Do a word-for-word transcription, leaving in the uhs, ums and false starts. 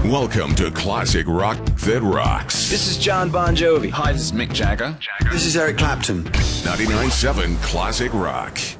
Welcome to Classic Rock That Rocks. This is John Bon Jovi. Hi, this is Mick Jagger. This is Eric Clapton. ninety-nine point seven Classic Rock.